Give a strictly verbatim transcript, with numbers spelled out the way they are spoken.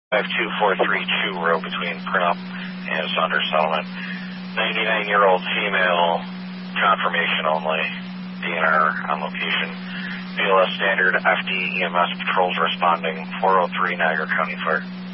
five two four three two row between Printop and Saunders Settlement. ninety-nine-year-old female, confirmation only, D N R on location. B L S standard F D E M S patrols responding, four oh three Niagara County Fire.